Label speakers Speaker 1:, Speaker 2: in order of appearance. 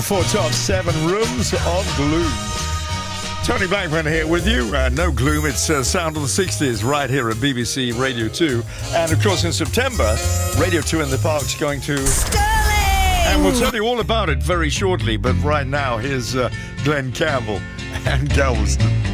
Speaker 1: Four top 7 Rooms of Gloom. Tony Blackburn here with you. No gloom, it's Sound of the 60s right here at BBC Radio 2. And of course in September, Radio 2 in the Park's going to...
Speaker 2: Sterling!
Speaker 1: And we'll tell you all about it very shortly. But right now, here's Glenn Campbell and Galveston.